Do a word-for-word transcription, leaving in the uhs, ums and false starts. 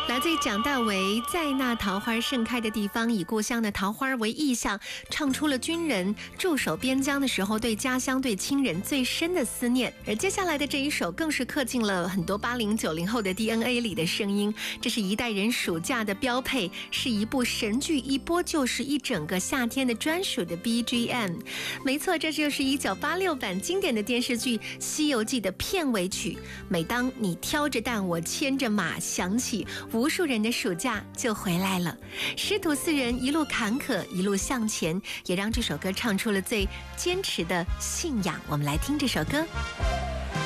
来自于蒋大为，在那桃花盛开的地方，以故乡的桃花为意象，唱出了军人驻守边疆的时候对家乡、对亲人最深的思念。而接下来的这一首，更是刻进了很多八零九零后的 D N A 里的声音。这是一代人暑假的标配，是一部神剧一播就是一整个夏天的专属的 B G M。没错，这就是一九八六版经典的电视剧《西游记》的片尾曲。每当你挑着担，我牵着马，响起，无数人的暑假就回来了。师徒四人一路坎坷，一路向前，也让这首歌唱出了最坚持的信仰。我们来听这首歌。